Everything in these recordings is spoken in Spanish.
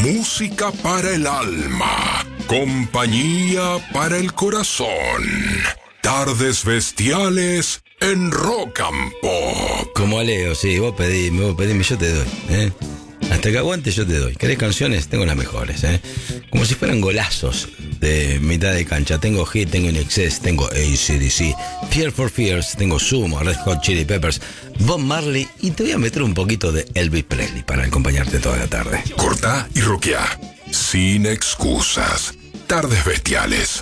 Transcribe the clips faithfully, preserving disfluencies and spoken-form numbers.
Música para el alma, compañía para el corazón. Tardes bestiales en Rock and Pop. Como a Leo, sí, vos pedime, vos pedime, yo te doy, ¿eh? Hasta que aguante yo te doy. ¿Querés canciones? Tengo las mejores, ¿eh? Como si fueran golazos de mitad de cancha. Tengo Hit, tengo In Excess, tengo A C D C, Fear for Fears, tengo Sumo, Red Hot Chili Peppers, Bob Marley, y te voy a meter un poquito de Elvis Presley para acompañarte toda la tarde. Cortá y roqueá, sin excusas. Tardes bestiales.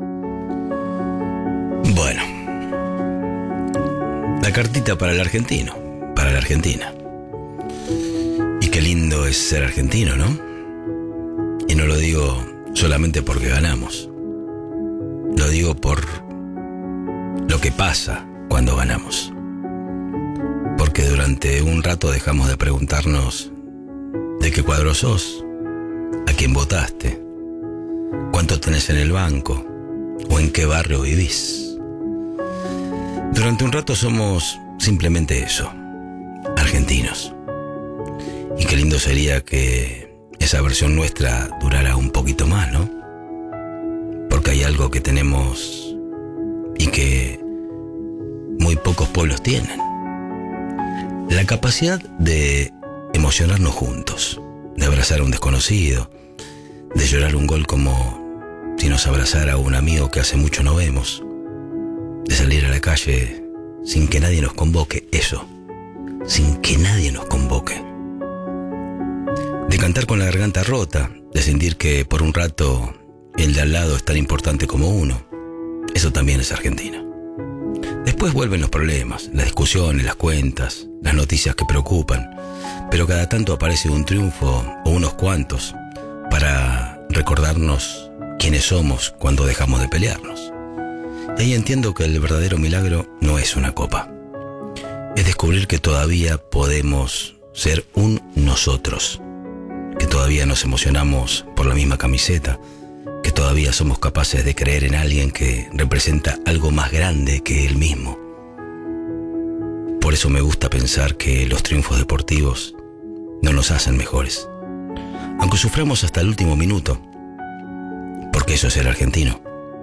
Bueno, la cartita para el argentino, para la Argentina. Y qué lindo es ser argentino, ¿no? Y no lo digo solamente porque ganamos. Lo digo por lo que pasa cuando ganamos. Porque durante un rato dejamos de preguntarnos de qué cuadro sos, a quién votaste, cuánto tenés en el banco o en qué barrio vivís. Durante un rato somos simplemente eso, argentinos. Y qué lindo sería que esa versión nuestra durara un poquito más, ¿no? Porque hay algo que tenemos y que muy pocos pueblos tienen. La capacidad de emocionarnos juntos, de abrazar a un desconocido, de llorar un gol como si nos abrazara un amigo que hace mucho no vemos, de salir a la calle sin que nadie nos convoque, eso, sin que nadie nos convoque. De cantar con la garganta rota, de sentir que por un rato el de al lado es tan importante como uno. Eso también es Argentina. Después vuelven los problemas, las discusiones, las cuentas, las noticias que preocupan, pero cada tanto aparece un triunfo o unos cuantos para recordarnos quiénes somos cuando dejamos de pelearnos. Y ahí entiendo que el verdadero milagro no es una copa. Es descubrir que todavía podemos ser un nosotros, que todavía nos emocionamos por la misma camiseta, que todavía somos capaces de creer en alguien que representa algo más grande que él mismo. Por eso me gusta pensar que los triunfos deportivos no nos hacen mejores, aunque suframos hasta el último minuto, porque eso es ser argentino.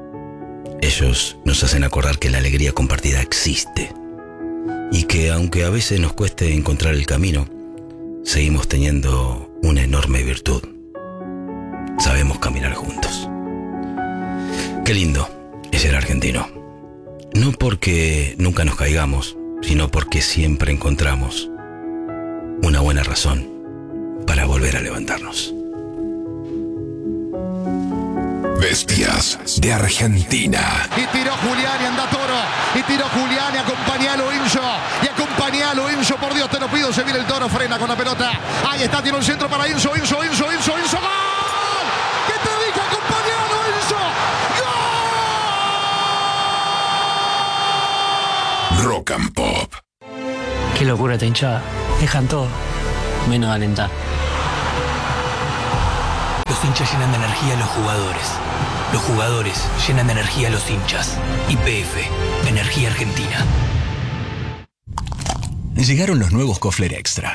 Ellos nos hacen acordar que la alegría compartida existe y que aunque a veces nos cueste encontrar el camino, seguimos teniendo una enorme virtud. Sabemos caminar juntos. Qué lindo es ser argentino. No porque nunca nos caigamos, sino porque siempre encontramos una buena razón para volver a levantarnos. Bestias de Argentina. Y tiró Julián y anda Toro. Y tiró Julián y acompañalo Inso. Y acompañalo Inso, por Dios te lo pido. Se viene el Toro, frena con la pelota. Ahí está, tiene un centro para Inso, Inso, Inso, Inso, Inso. ¡Gol! ¿Qué te dijo? Acompañalo Inso. ¡Gol! Rock and Pop. Qué locura esta hinchada. Dejan todo, menos alentar. Los hinchas llenan de energía a los jugadores. Los jugadores llenan de energía a los hinchas. Y P F, Energía Argentina. Llegaron los nuevos Kofler Extra.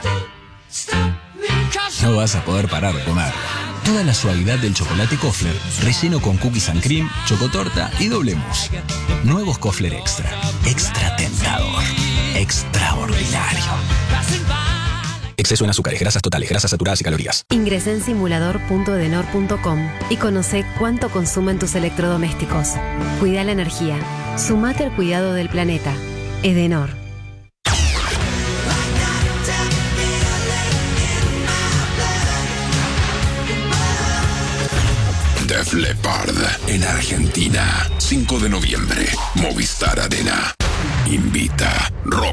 No vas a poder parar de comer. Toda la suavidad del chocolate Kofler, relleno con cookies and cream, chocotorta y doble mousse. Nuevos Kofler Extra. Extra tentador. Extraordinario. Exceso en azúcares, grasas totales, grasas saturadas y calorías. Ingresá en simulador punto edenor punto com y conoce cuánto consumen tus electrodomésticos. Cuida la energía. Sumate al cuidado del planeta. Edenor. Def Leppard en Argentina. cinco de noviembre. Movistar Arena. Invita Rock